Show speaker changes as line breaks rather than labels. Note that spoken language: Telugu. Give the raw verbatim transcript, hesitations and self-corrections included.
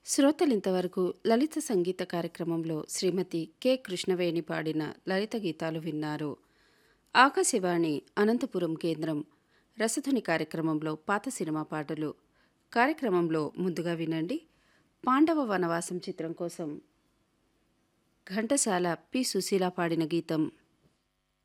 శ్రోతలింతవరకు లలిత సంగీత కార్యక్రమంలో శ్రీమతి కె కృష్ణవేణి పాడిన లలిత గీతాలు విన్నారు. ఆకాశవాణి అనంతపురం కేంద్రం రసధ్వని కార్యక్రమంలో పాత సినిమా పాటలు కార్యక్రమంలో ముందుగా వినండి. పాండవ వనవాసం చిత్రం కోసం ఘంటసాల పి సుశీల పాడిన గీతం.